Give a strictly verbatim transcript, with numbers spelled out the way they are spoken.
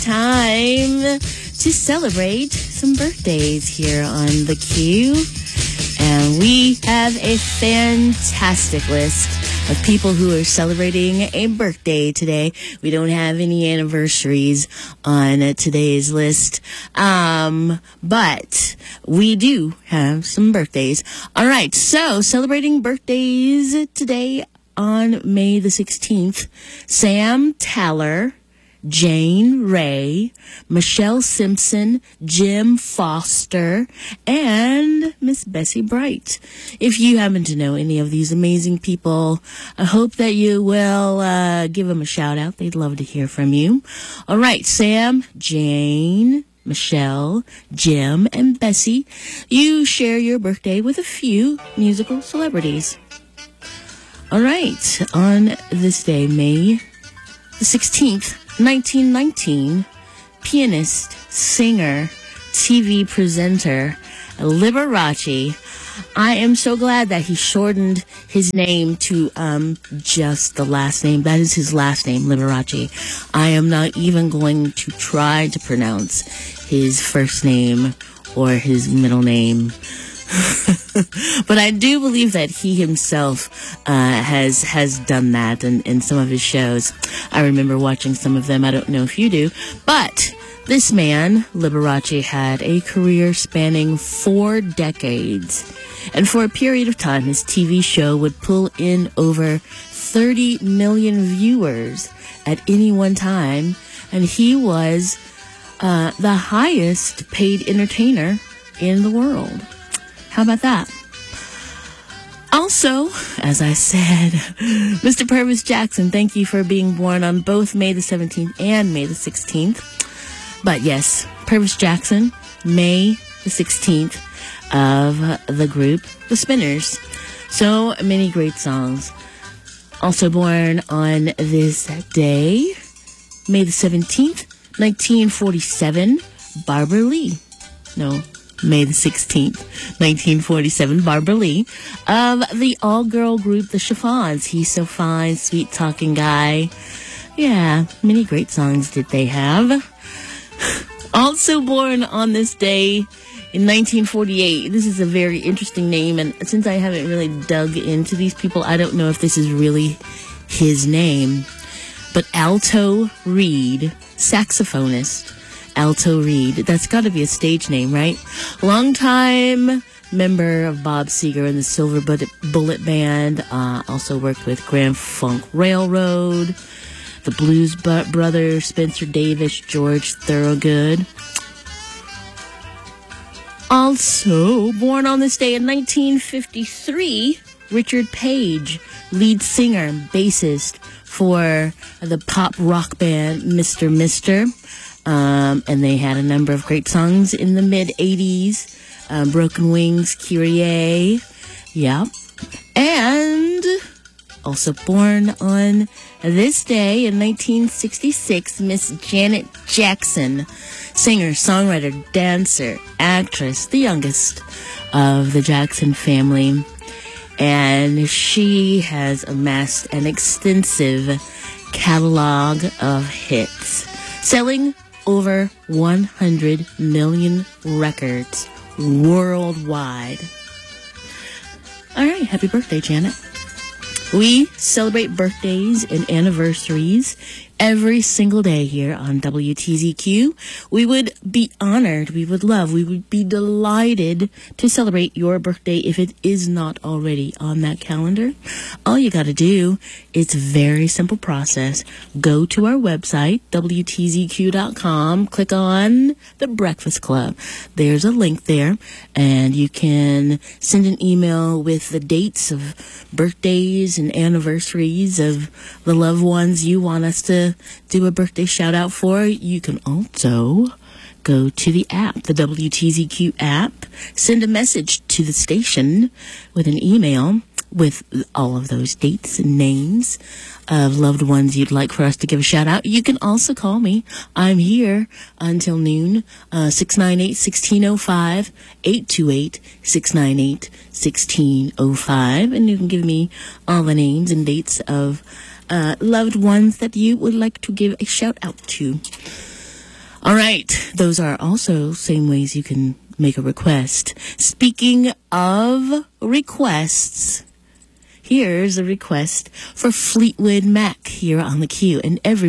time to celebrate some birthdays here on The Q. And we have a fantastic list of people who are celebrating a birthday today. We don't have any anniversaries on today's list, um, but we do have some birthdays. All right, so celebrating birthdays today on May the sixteenth, Sam Taller, Jane Ray, Michelle Simpson, Jim Foster, and Miss Bessie Bright. If you happen to know any of these amazing people, I hope that you will uh, give them a shout out. They'd love to hear from you. All right, Sam, Jane, Michelle, Jim, and Bessie, you share your birthday with a few musical celebrities. All right, on this day, May the sixteenth, nineteen nineteen, pianist, singer, T V presenter, Liberace. I am so glad that he shortened his name to um, just the last name. That is his last name, Liberace. I am not even going to try to pronounce his first name or his middle name. But I do believe that he himself uh, has has done that in, in some of his shows. I remember watching some of them. I don't know if you do. But this man, Liberace, had a career spanning four decades. And for a period of time, his T V show would pull in over thirty million viewers at any one time. And he was uh, the highest paid entertainer in the world. How about that? Also, as I said, Mister Purvis Jackson, thank you for being born on both May the seventeenth and May the sixteenth. But yes, Purvis Jackson, May the sixteenth, of the group The Spinners. So many great songs. Also born on this day, May the seventeenth, nineteen forty-seven, Barbara Lee. No. May the sixteenth, nineteen forty-seven, Barbara Lee, of the all-girl group The Chiffons. He's So Fine, Sweet Talking Guy. Yeah, many great songs did they have. Also born on this day in nineteen forty-eight. This is a very interesting name, and since I haven't really dug into these people, I don't know if this is really his name. But Alto Reed, saxophonist. Alto Reed. That's got to be a stage name, right? Longtime member of Bob Seger and the Silver Bullet Band. Uh, also worked with Grand Funk Railroad, the Blues Brothers, Spencer Davis, George Thorogood. Also born on this day in nineteen fifty-three, Richard Page, lead singer and bassist for the pop rock band Mister Mister Um, and they had a number of great songs in the mid-eighties. Um, Broken Wings, Kyrie. Yeah. And also born on this day in nineteen sixty-six, Miss Janet Jackson. Singer, songwriter, dancer, actress, the youngest of the Jackson family. And she has amassed an extensive catalog of hits, selling over one hundred million records worldwide. All right, happy birthday, Janet. We celebrate birthdays and anniversaries every single day here on W T Z Q. We would be honored, we would love, we would be delighted to celebrate your birthday if it is not already on that calendar. All you got to do, it's a very simple process. Go to our website, W T Z Q dot com, click on the Breakfast Club. There's a link there, and you can send an email with the dates of birthdays and anniversaries of the loved ones you want us to do a birthday shout out for. You can also go to the app, the W T Z Q app, send a message to the station with an email with all of those dates and names of loved ones you'd like for us to give a shout out. You can also call me. I'm here until noon, uh, six nine eight, one six zero five, eight two eight, six nine eight, one six zero five. And you can give me all the names and dates of uh, loved ones that you would like to give a shout out to. All right. Those are also same ways you can make a request. Speaking of requests, here's a request for Fleetwood Mac here on the Q. And every